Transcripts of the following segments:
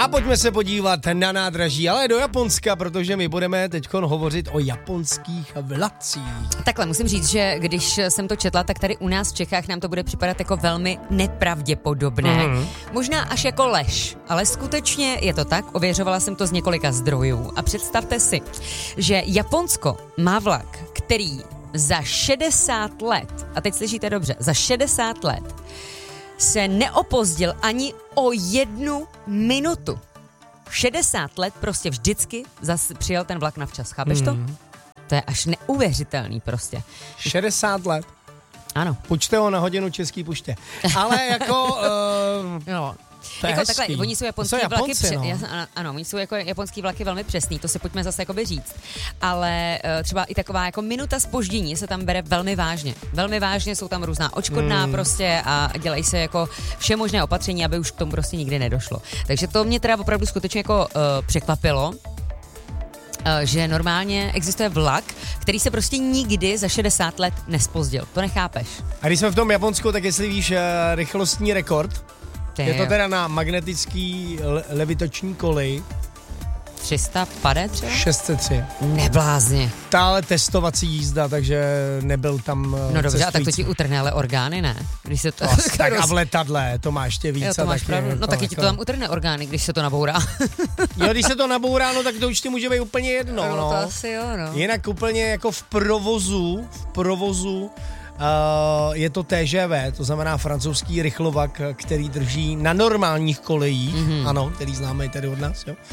A pojďme se podívat na nádraží, ale do Japonska, protože my budeme teď hovořit o japonských vlacích. Takhle musím říct, že když jsem to četla, tak tady u nás v Čechách nám to bude připadat jako velmi nepravděpodobné. Možná až jako lež, ale skutečně je to tak, ověřovala jsem to z několika zdrojů. A představte si, že Japonsko má vlak, který za 60 let, a teď slyšíte dobře, za 60 let se neopozdil ani o 1 minutu. 60 let prostě vždycky zase přijel ten vlak na včas, chápeš to? To je až neuvěřitelný prostě. 60 let. Ano. Počte ho na hodinu Český poště. Ale jako... No. To je jako hezký. takhle, oni jsou japonský Japonci, vlaky, ano, oni jsou jako japonský vlaky velmi přesný, to si pojďme zase jakoby říct. Ale třeba i taková jako minuta zpoždění se tam bere velmi vážně. Velmi vážně, jsou tam různá odškodná prostě a dělají se jako vše možné opatření, aby už k tomu prostě nikdy nedošlo. Takže to mě teda opravdu skutečně jako překvapilo, že normálně existuje vlak, který se prostě nikdy za 60 let nespozdil. To nechápeš. A když jsme v tom Japonsku, tak jestli víš rychlostní rekord, je to teda na magnetický levitační koleji. 350 třeba? 603. Neblázně. Tále testovací jízda, takže nebyl tam No dobře, cestující. a tak to ti utrhne ale orgány, ne? Když se to... Tak a v letadle, to má ještě víc. Jo, to máš taky, pravdu. No taky ti to tam utrhne orgány, když se to nabourá. Jo, když se to nabourá, no tak to už ti může být úplně jedno. No, to asi jo, no. Jinak úplně jako v provozu je to TGV, to znamená francouzský rychlovak, který drží na normálních kolejích, ano, který známe i tady od nás, jo,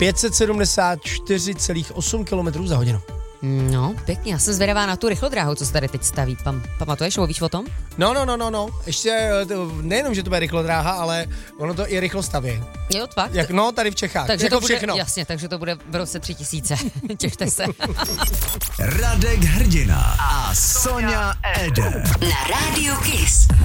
574,8 km za hodinu. No, pěkně, já jsem zvědavá na tu rychlodráhu, co se tady teď staví. Pamatuješ, víš o tom? No. Ještě nejenom, že to bude rychlodráha, ale ono to i rychlo staví. Jo, fakt? No, tady v Čechách. Takže jako to bude, všechno. jasně, takže to bude v roce 3000. Těšte se. Radek Hrdina a Sonja Eder. Na Rádiu Kiss.